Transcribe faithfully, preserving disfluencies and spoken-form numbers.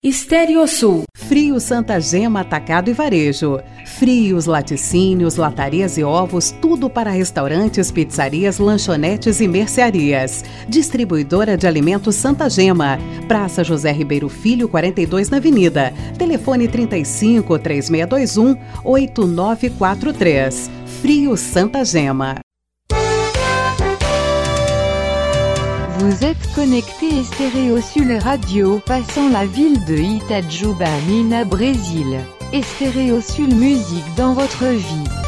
Estéreo-Sul. Frio Santa Gema Atacado e Varejo. Frios, laticínios, latarias e ovos, tudo para restaurantes, pizzarias, lanchonetes e mercearias. Distribuidora de alimentos Santa Gema. Praça José Ribeiro Filho, quarenta e dois na Avenida. Telefone trinta e cinco, três seis dois um, oito nove quatro três. Frio Santa Gema. Vous êtes connecté Estéreo-Sul Radio, passant la ville de Itajuba, Minas, Brésil. Estéreo-Sul musique dans votre vie.